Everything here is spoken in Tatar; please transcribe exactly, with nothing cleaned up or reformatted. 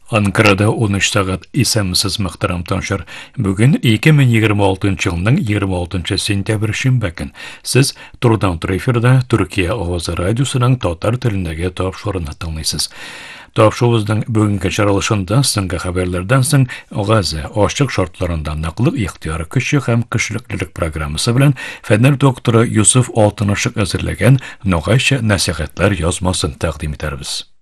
Анкарада он үч сағат исәмсез мөхтәрәм таңшар. Бүген эки мең егерме алтынчы елның егерме алтынчы сентябрь шимбә көн. Сез турыдан тур эфирда Түркия авазы радиосының татар телендәге тапшырыгын тыңлыйсыз. Тапшырыгыбызның бүгенге чаралышында соңгы хәбәрләрдән соң Газа ачык шартларында ныклык ихтыяры көче һәм кешелеклелек программасы белән фәннәр докторы Юсуф Алтынышык әзерләгән Ногайча нәсихәтләр язмасын тәкъдим итәрбез.